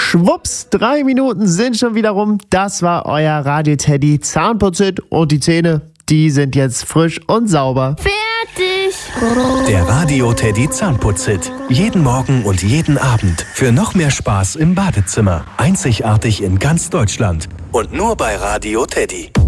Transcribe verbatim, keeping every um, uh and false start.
Schwupps, drei Minuten sind schon wieder rum. Das war euer Radio-Teddy Zahnputzhit und die Zähne, die sind jetzt frisch und sauber. Fertig! Der Radio-Teddy Zahnputzhit. Jeden Morgen und jeden Abend. Für noch mehr Spaß im Badezimmer. Einzigartig in ganz Deutschland. Und nur bei Radio Teddy.